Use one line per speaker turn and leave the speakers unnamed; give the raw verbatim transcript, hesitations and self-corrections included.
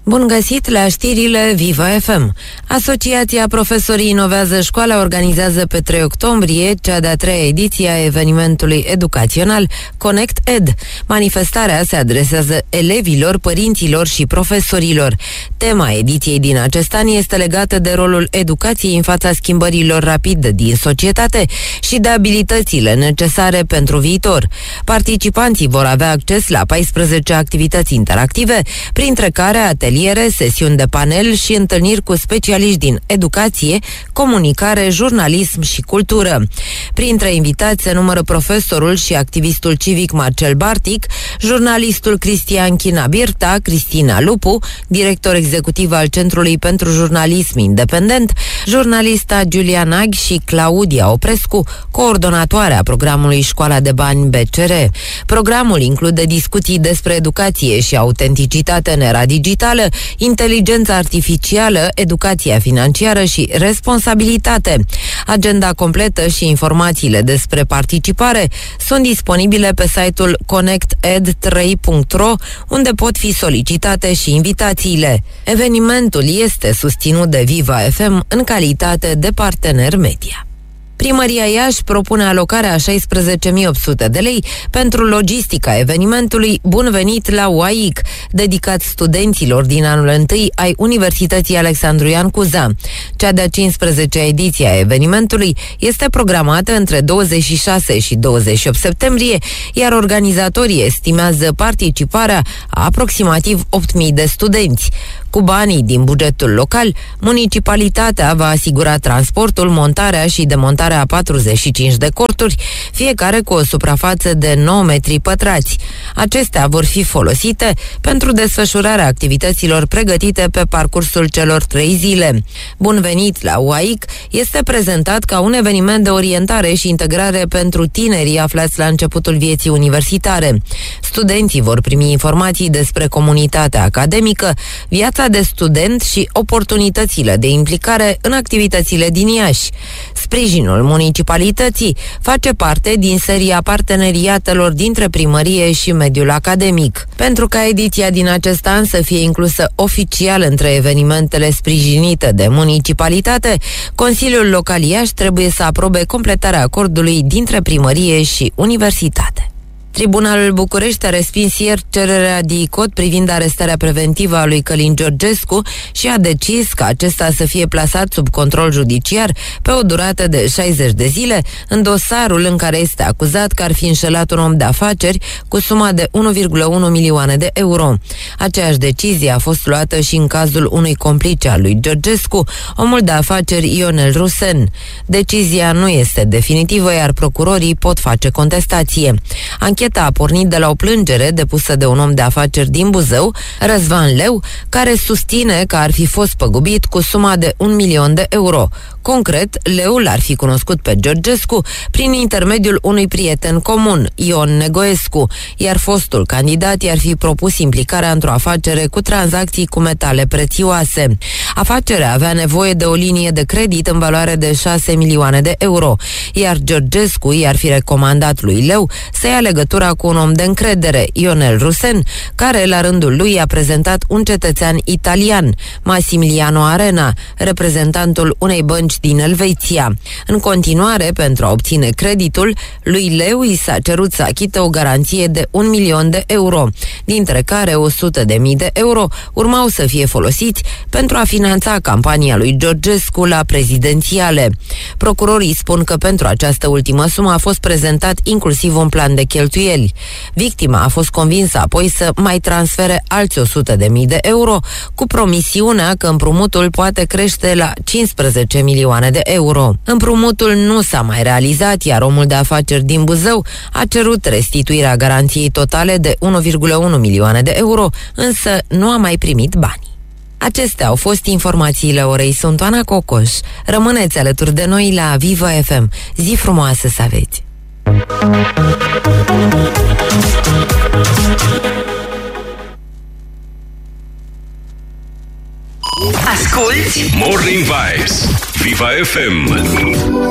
Bun găsit la știrile Viva F M. Asociația Profesorii Inovează Școala organizează pe trei octombrie cea de-a treia ediție a evenimentului educațional Connect Ed. Manifestarea se adresează elevilor, părinților și profesorilor. Tema ediției din acest an este legată de rolul educației în fața schimbărilor rapide din societate și de abilitățile necesare pentru viitor. Participanții vor avea acces la paisprezece activități interactive, printre care ateliere, sesiuni de panel și întâlniri cu specialiști din educație, comunicare, jurnalism și cultură. Printre invitați se numără profesorul și activistul civic Marcel Bartic, jurnalistul Cristian Chinabirta, Cristina Lupu, director executiv al Centrului pentru Jurnalism Independent, jurnalista Giulia Nag și Claudia Oprescu, coordonatoarea programului Școala de Bani B C R. Programul include discuții despre educație și autenticitate în era digitală, inteligența artificială, educația financiară și responsabilitate. Agenda completă și informațiile despre participare sunt disponibile pe site-ul connect ed trei punct ro, unde pot fi solicitate și invitațiile. Evenimentul este susținut de Viva F M în calitate de partener media. Primăria Iași propune alocarea a șaisprezece mii opt sute de lei pentru logistica evenimentului Bun venit la U A I C, dedicat studenților din anul întâi ai Universității Alexandru Ioan Cuza. Cea de-a cincisprezecea ediție a evenimentului este programată între douăzeci și șase și douăzeci și opt septembrie, iar organizatorii estimează participarea a aproximativ opt mii de studenți. Cu banii din bugetul local, municipalitatea va asigura transportul, montarea și demontarea a patruzeci și cinci de corturi, fiecare cu o suprafață de nouă metri pătrați. Acestea vor fi folosite pentru desfășurarea activităților pregătite pe parcursul celor trei zile. Bun venit la U A I C este prezentat ca un eveniment de orientare și integrare pentru tinerii aflați la începutul vieții universitare. Studenții vor primi informații despre comunitatea academică, viața de student și oportunitățile de implicare în activitățile din Iași. Sprijinul municipalității face parte din seria parteneriatelor dintre primărie și mediul academic. Pentru ca ediția din acest an să fie inclusă oficial între evenimentele sprijinite de municipalitate, Consiliul Local Iași trebuie să aprobe completarea acordului dintre primărie și universitate. Tribunalul București a respins ieri cererea D I C O T privind arestarea preventivă a lui Călin Georgescu și a decis ca acesta să fie plasat sub control judiciar pe o durată de șaizeci de zile în dosarul în care este acuzat că ar fi înșelat un om de afaceri cu suma de unu virgulă unu milioane de euro. Aceeași decizie a fost luată și în cazul unui complice al lui Georgescu, omul de afaceri Ionel Rusen. Decizia nu este definitivă, iar procurorii pot face contestație. Ancheta a pornit de la o plângere depusă de un om de afaceri din Buzău, Răzvan Leu, care susține că ar fi fost păgubit cu suma de un milion de euro. Concret, Leu l-ar fi cunoscut pe Georgescu prin intermediul unui prieten comun, Ion Negoescu, iar fostul candidat i-ar fi propus implicarea într-o afacere cu tranzacții cu metale prețioase. Afacerea avea nevoie de o linie de credit în valoare de șase milioane de euro, iar Georgescu i-ar fi recomandat lui Leu să ia legătura cu un om de încredere, Ionel Rusen, care la rândul lui a prezentat un cetățean italian, Massimiliano Arena, reprezentantul unei bănci din Elveția. În continuare, pentru a obține creditul, lui Leu i s-a cerut să achite o garanție de un milion de euro, dintre care o sută de mii de euro urmau să fie folosiți pentru a finanța campania lui Georgescu la prezidențiale. Procurorii spun că pentru această ultimă sumă a fost prezentat inclusiv un plan de cheltuieli. Victima a fost convinsă apoi să mai transfere alți o sută de mii de euro, cu promisiunea că împrumutul poate crește la cincisprezece milioane de euro. Împrumutul nu s-a mai realizat, iar omul de afaceri din Buzău a cerut restituirea garanției totale de unu virgulă unu milioane de euro, însă nu a mai primit bani. Acestea au fost informațiile orei. Sunt Oana Cocoș. Rămâneți alături de noi la Viva F M. Zi frumoasă să aveți!
Asculți Morning Vibes, Viva F M.